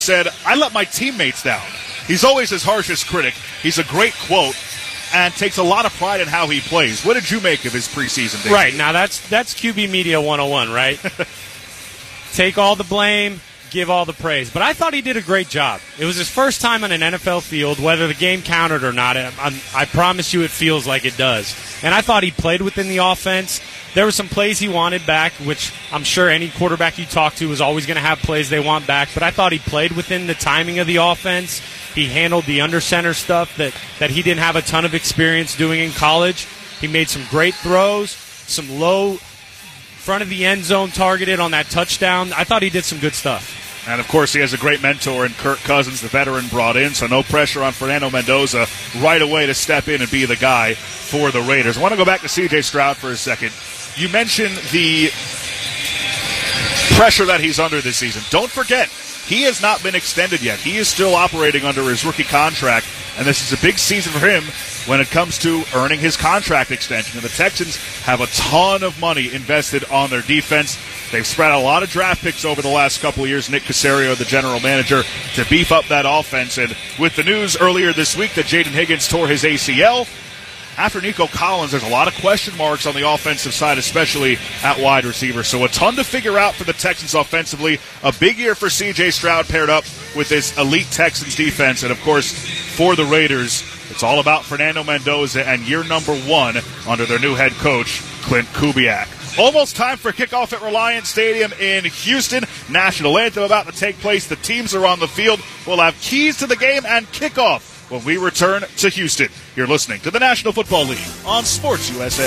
said, I let my teammates down. He's always his harshest critic. He's a great quote and takes a lot of pride in how he plays. What did you make of his preseason debut? Right, now that's QB Media 101, right? Take all the blame, give all the praise. But I thought he did a great job. It was his first time on an NFL field, whether the game counted or not. I promise you it feels like it does. And I thought he played within the offense. There were some plays he wanted back, which I'm sure any quarterback you talk to is always going to have plays they want back. But I thought he played within the timing of the offense. He handled the under center stuff that he didn't have a ton of experience doing in college. He made some great throws, some low front of the end zone targeted on that touchdown. I thought he did some good stuff. And, of course, he has a great mentor in Kirk Cousins, the veteran brought in, so no pressure on Fernando Mendoza right away to step in and be the guy for the Raiders. I want to go back to C.J. Stroud for a second. You mentioned the pressure that he's under this season. Don't forget, he has not been extended yet. He is still operating under his rookie contract, and this is a big season for him when it comes to earning his contract extension. And the Texans have a ton of money invested on their defense. They've spread a lot of draft picks over the last couple of years, Nick Caserio, the general manager, to beef up that offense. And with the news earlier this week that Jaden Higgins tore his ACL, after Nico Collins, there's a lot of question marks on the offensive side, especially at wide receiver. So a ton to figure out for the Texans offensively. A big year for C.J. Stroud paired up with this elite Texans defense. And, of course, for the Raiders, it's all about Fernando Mendoza and year number 1 under their new head coach, Clint Kubiak. Almost time for kickoff at Reliant Stadium in Houston. National anthem about to take place. The teams are on the field. We'll have keys to the game and kickoff when we return to Houston. You're listening to the National Football League on Sports USA.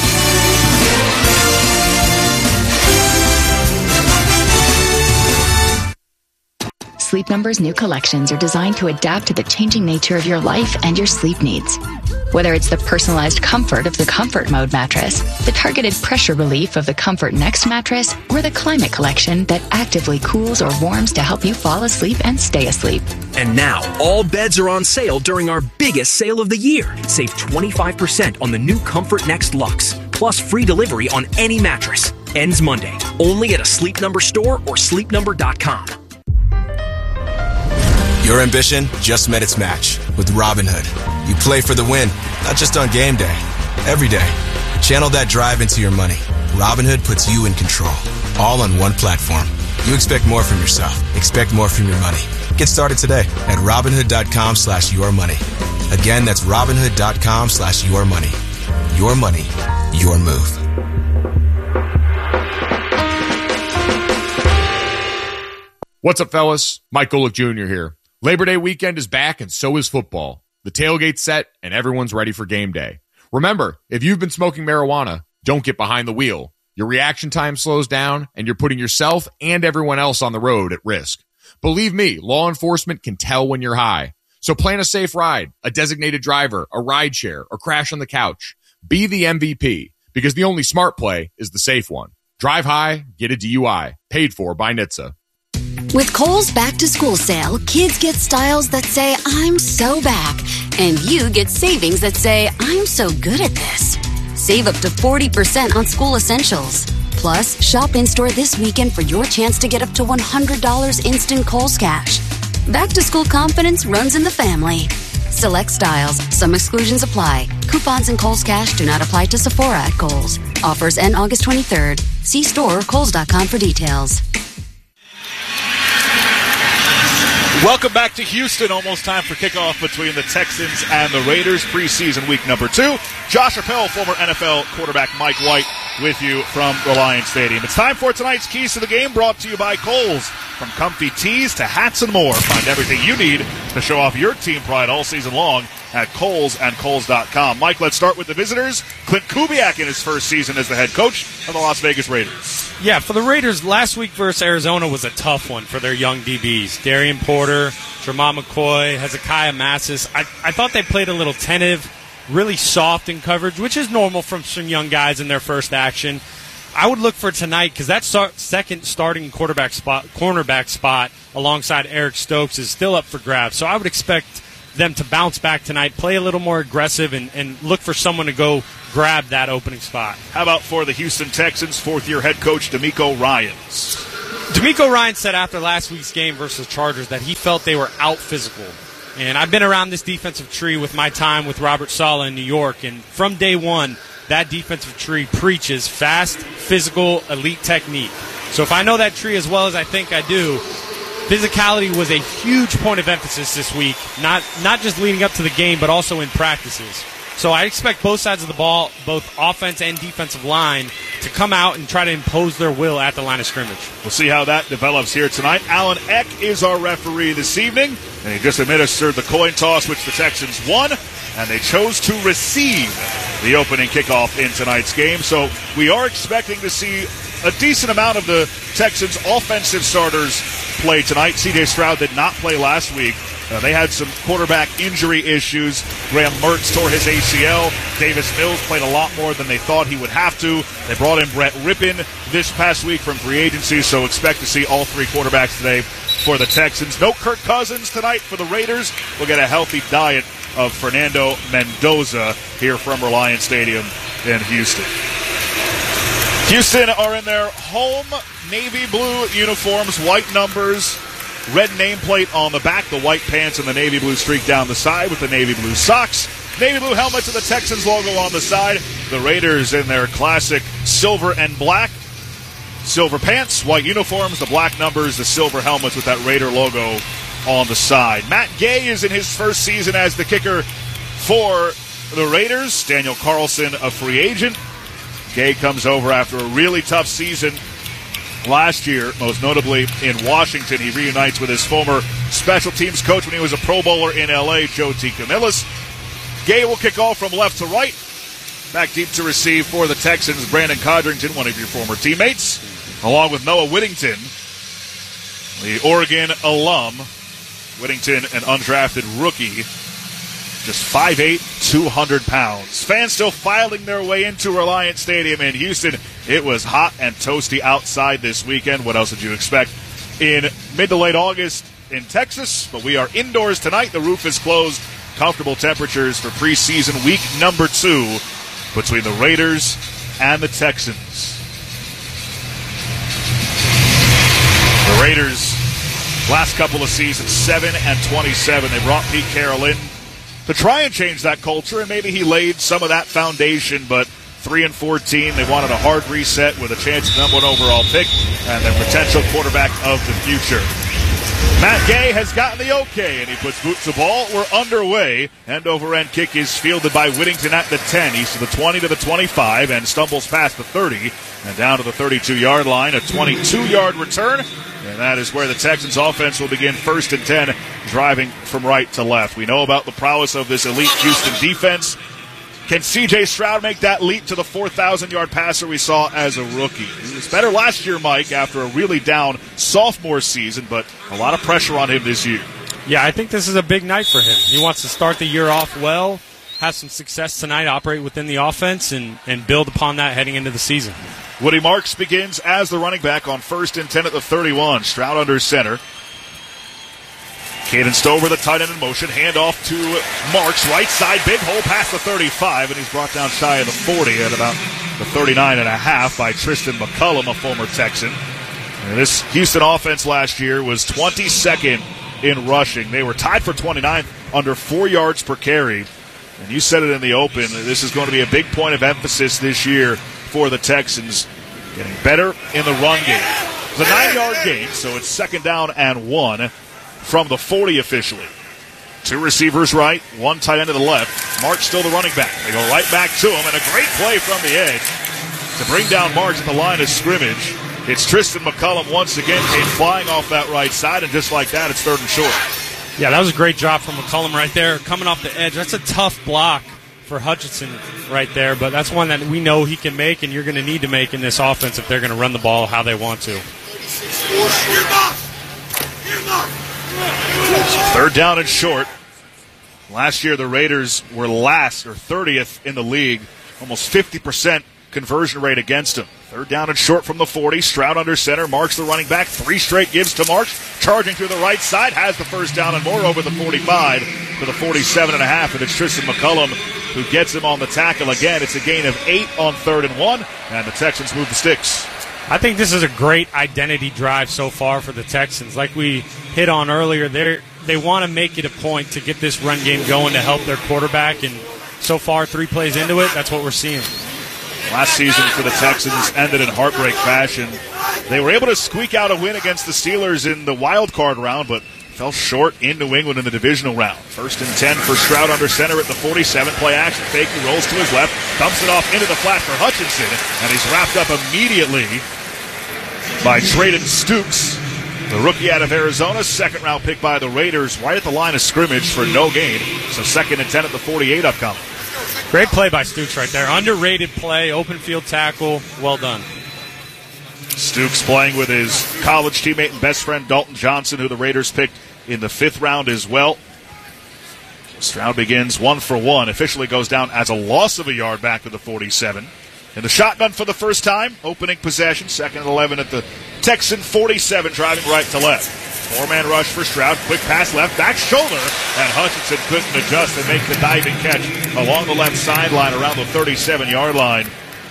Sleep Number's new collections are designed to adapt to the changing nature of your life and your sleep needs. Whether it's the personalized comfort of the Comfort Mode mattress, the targeted pressure relief of the Comfort Next mattress, or the Climate Collection that actively cools or warms to help you fall asleep and stay asleep. And now, all beds are on sale during our biggest sale of the year. Save 25% on the new Comfort Next Luxe, plus free delivery on any mattress. Ends Monday, only at a Sleep Number store or sleepnumber.com. Your ambition just met its match with Robinhood. You play for the win, not just on game day, every day. Channel that drive into your money. Robinhood puts you in control, all on one platform. You expect more from yourself. Expect more from your money. Get started today at Robinhood.com/yourmoney. Again, that's Robinhood.com/yourmoney. Your money, your move. What's up, fellas? Mike Golick Jr. here. Labor Day weekend is back, and so is football. The tailgate's set, and everyone's ready for game day. Remember, if you've been smoking marijuana, don't get behind the wheel. Your reaction time slows down, and you're putting yourself and everyone else on the road at risk. Believe me, law enforcement can tell when you're high. So plan a safe ride, a designated driver, a ride share, or crash on the couch. Be the MVP, because the only smart play is the safe one. Drive high, get a DUI. Paid for by NHTSA. With Kohl's back-to-school sale, kids get styles that say, I'm so back. And you get savings that say, I'm so good at this. Save up to 40% on school essentials. Plus, shop in-store this weekend for your chance to get up to $100 instant Kohl's cash. Back-to-school confidence runs in the family. Select styles. Some exclusions apply. Coupons and Kohl's cash do not apply to Sephora at Kohl's. Offers end August 23rd. See store or Kohls.com for details. Welcome back to Houston. Almost time for kickoff between the Texans and the Raiders. Preseason week number 2. Josh Appel, former NFL quarterback Mike White, with you from Reliant Stadium. It's time for tonight's Keys to the Game, brought to you by Kohl's. From comfy tees to hats and more, find everything you need to show off your team pride all season long at Kohl's and Kohls.com. Mike, let's start with the visitors. Clint Kubiak in his first season as the head coach of the Las Vegas Raiders. Yeah, for the Raiders, last week versus Arizona was a tough one for their young DBs. Darian Porter, Jermon McCoy, Hezekiah Massis. I thought they played a little tentative, really soft in coverage, which is normal from some young guys in their first action. I would look for tonight because that second starting cornerback spot alongside Eric Stokes is still up for grabs. So I would expect them to bounce back tonight, play a little more aggressive, and look for someone to go grab that opening spot. How about for the Houston Texans, fourth-year head coach DeMeco Ryans? DeMeco Ryans said after last week's game versus Chargers that he felt they were out physical. And I've been around this defensive tree with my time with Robert Saleh in New York, and from day one, that defensive tree preaches fast, physical, elite technique. So if I know that tree as well as I think I do, physicality was a huge point of emphasis this week, not just leading up to the game, but also in practices. So I expect both sides of the ball, both offense and defensive line, to come out and try to impose their will at the line of scrimmage. We'll see how that develops here tonight. Alan Eck is our referee this evening, and he just administered the coin toss, which the Texans won, and they chose to receive the opening kickoff in tonight's game. So we are expecting to see a decent amount of the Texans' offensive starters play tonight. C.J. Stroud did not play last week. They had some quarterback injury issues. Graham Mertz tore his ACL. Davis Mills played a lot more than they thought he would have to. They brought in Brett Rippon this past week from free agency, so expect to see all three quarterbacks today for the Texans. No Kirk Cousins tonight for the Raiders. We'll get a healthy diet of Fernando Mendoza here from Reliant Stadium in Houston. Houston are in their home navy blue uniforms, white numbers, red nameplate on the back, the white pants and the navy blue streak down the side with the navy blue socks. Navy blue helmets and the Texans logo on the side. The Raiders in their classic silver and black. Silver pants, white uniforms, the black numbers, the silver helmets with that Raider logo on the side. Matt Gay is in his first season as the kicker for the Raiders. Daniel Carlson, a free agent. Gay comes over after a really tough season last year, most notably in Washington. He reunites with his former special teams coach when he was a Pro Bowler in L.A., Joe T. Camillus. Gay will kick off from left to right. Back deep to receive for the Texans, Brandon Codrington, one of your former teammates, along with Noah Whittington, the Oregon alum. Whittington, an undrafted rookie, just 5'8", 200 pounds. Fans still filing their way into Reliant Stadium in Houston. It was hot and toasty outside this weekend. What else did you expect in mid to late August in Texas? But we are indoors tonight. The roof is closed. Comfortable temperatures for preseason week number 2 between the Raiders and the Texans. The Raiders, last couple of seasons, 7-27. They brought Pete Carroll in to try and change that culture, and maybe he laid some of that foundation, but 3-14, they wanted a hard reset with a chance at number 1 overall pick and their potential quarterback of the future. Matt Gay has gotten the okay, and he puts boot to ball. We're underway. End-over-end kick is fielded by Whittington at the 10. He's to the 20 to the 25 and stumbles past the 30 and down to the 32-yard line. A 22-yard return, and that is where the Texans offense will begin 1st and 10, driving from right to left. We know about the prowess of this elite Houston defense. Can C.J. Stroud make that leap to the 4,000-yard passer we saw as a rookie? He was better last year, Mike, after a really down sophomore season, but a lot of pressure on him this year. Yeah, I think this is a big night for him. He wants to start the year off well, have some success tonight, operate within the offense, and build upon that heading into the season. Woody Marks begins as the running back on 1st and 10 at the 31. Stroud under center. Caden Stover, the tight end in motion. Handoff to Marks, right side, big hole past the 35, and he's brought down shy of the 40 at about the 39.5 by Tristan McCullum, a former Texan. And this Houston offense last year was 22nd in rushing. They were tied for 29th, under 4 yards per carry. And you said it in the open, this is going to be a big point of emphasis this year for the Texans, getting better in the run game. It's a 9-yard gain, so it's 2nd down and 1. From the 40 officially. 2 receivers right, 1 tight end to the left. Marks still the running back. They go right back to him, and a great play from the edge to bring down Marks at the line of scrimmage. It's Tristan McCullum once again came flying off that right side, and just like that, it's 3rd and short. Yeah, that was a great job from McCullum right there, coming off the edge. That's a tough block for Hutchinson right there, but that's one that we know he can make, and you're going to need to make in this offense if they're going to run the ball how they want to. 3rd down and short. Last year, the Raiders were last or 30th in the league, almost 50% conversion rate against them. 3rd down and short from the 40. Stroud under center. Marks the running back. 3 straight gives to Marks. Charging through the right side. Has the 1st down and more over the 45 to the 47.5. And it's Tristan McCullum who gets him on the tackle again. It's a gain of 8 on 3rd and 1. And the Texans move the sticks. I think this is a great identity drive so far for the Texans. Like we hit on earlier, they want to make it a point to get this run game going to help their quarterback, and so far 3 plays into it, that's what we're seeing. Last season for the Texans ended in heartbreak fashion. They were able to squeak out a win against the Steelers in the wild card round, but fell short in New England in the divisional round. 1st and 10 for Stroud under center at the 47. Play action fake. He rolls to his left, dumps it off into the flat for Hutchinson, and he's wrapped up immediately by Trayden Stukes, the rookie out of Arizona, 2nd-round pick by the Raiders, right at the line of scrimmage for no gain. So 2nd and 10 at the 48 upcoming. Great play by Stukes right there. Underrated play, open field tackle, well done. Stukes playing with his college teammate and best friend Dalton Johnson, who the Raiders picked in the 5th round as well. Stroud begins 1 for 1, officially goes down as a loss of a yard back to the 47. In the shotgun for the first time, opening possession, 2nd and 11 at the Texan 47, driving right to left. 4-man rush for Stroud, quick pass left, back shoulder, and Hutchinson couldn't adjust and make the diving catch along the left sideline around the 37-yard line.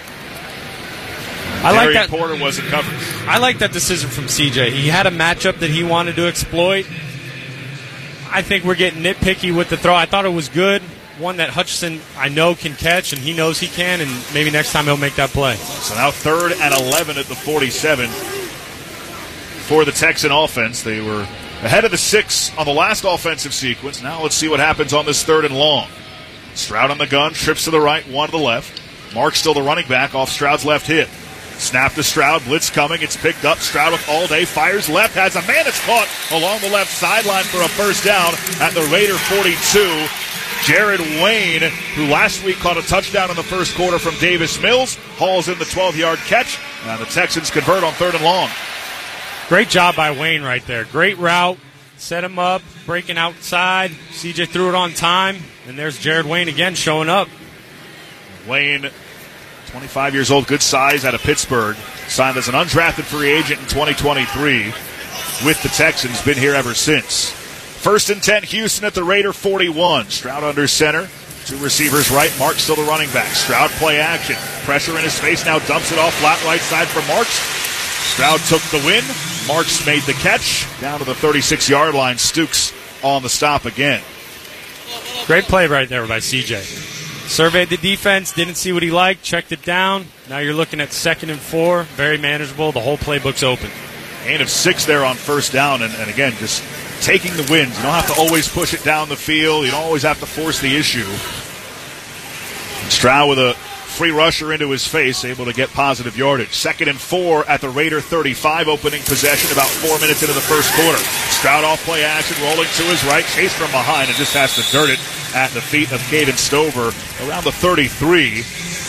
Darian Porter wasn't covered. I like that decision from CJ. He had a matchup that he wanted to exploit. I think we're getting nitpicky with the throw. I thought it was good. One that Hutchinson, I know, can catch, and he knows he can, and maybe next time he'll make that play. So now 3rd and 11 at the 47 for the Texan offense. They were ahead of the 6 on the last offensive sequence. Now let's see what happens on this 3rd and long. Stroud on the gun, trips to the right, 1 to the left. Mark still the running back off Stroud's left hip. Snap to Stroud, blitz coming, it's picked up. Stroud with all day, fires left, has a man that's caught along the left sideline for a first down at the Raider 42. Jared Wayne, who last week caught a touchdown in the first quarter from Davis Mills, hauls in the 12-yard catch, and the Texans convert on 3rd and long. Great job by Wayne right there. Great route, set him up, breaking outside. CJ threw it on time, and there's Jared Wayne again showing up. Wayne, 25 years old, good size, out of Pittsburgh, signed as an undrafted free agent in 2023 with the Texans, been here ever since. 1st and 10, Houston at the Raider 41. Stroud under center. 2 receivers right. Marks still the running back. Stroud play action. Pressure in his face. Now dumps it off flat right side for Marks. Stroud took the win. Marks made the catch. Down to the 36-yard line. Stukes on the stop again. Great play right there by CJ. Surveyed the defense. Didn't see what he liked. Checked it down. Now you're looking at 2nd and 4. Very manageable. The whole playbook's open. Gain of 6 there on first down. And again, just taking the wins. You don't have to always push it down the field. You don't always have to force the issue. Stroud with a free rusher into his face, able to get positive yardage. 2nd and 4 at the Raider 35, opening possession about 4 minutes into the first quarter. Stroud off play action, rolling to his right, chased from behind, and just has to dirt it at the feet of Caden Stover around the 33.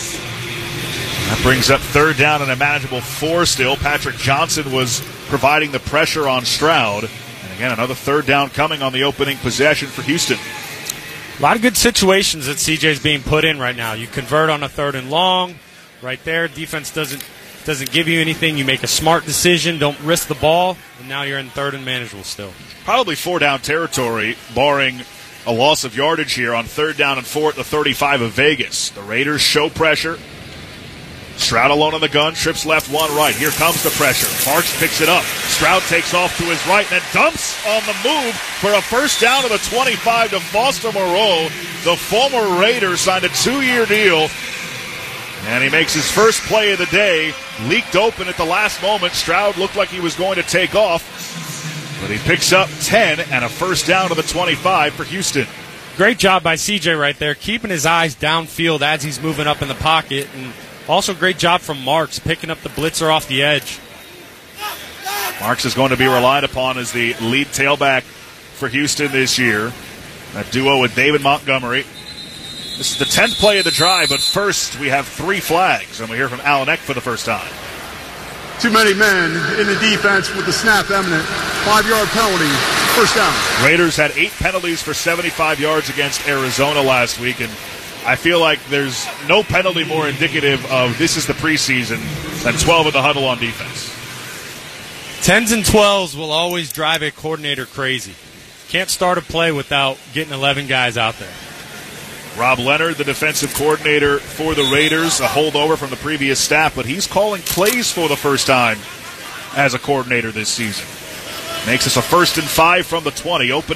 That brings up 3rd down and a manageable 4 still. Patrick Johnson was providing the pressure on Stroud. And again, another 3rd down coming on the opening possession for Houston. A lot of good situations that CJ's being put in right now. You convert on a 3rd and long. Right there, defense doesn't give you anything. You make a smart decision, don't risk the ball, and now you're in 3rd and manageable still. Probably 4-down territory, barring a loss of yardage here on 3rd down and 4 at the 35 of Vegas. The Raiders show pressure. Stroud alone on the gun, trips left, 1 right. Here comes the pressure. Marks picks it up. Stroud takes off to his right and then dumps on the move for a first down to the 25 to Foster Moreau. The former Raider signed a 2-year deal, and he makes his first play of the day. Leaked open at the last moment. Stroud looked like he was going to take off, but he picks up 10 and a first down to the 25 for Houston. Great job by CJ right there, keeping his eyes downfield as he's moving up in the pocket, and also great job from Marks, picking up the blitzer off the edge. Marks is going to be relied upon as the lead tailback for Houston this year. That duo with David Montgomery. This is the 10th play of the drive, but first we have 3 flags, and we hear from Alan Eck for the first time. Too many men in the defense with the snap imminent. 5-yard penalty, first down. Raiders had 8 penalties for 75 yards against Arizona last week, and I feel like there's no penalty more indicative of this is the preseason than 12 in the huddle on defense. 10s and 12s will always drive a coordinator crazy. Can't start a play without getting 11 guys out there. Rob Leonard, the defensive coordinator for the Raiders, a holdover from the previous staff, but he's calling plays for the first time as a coordinator this season. Makes us a 1st and 5 from the 20. Opening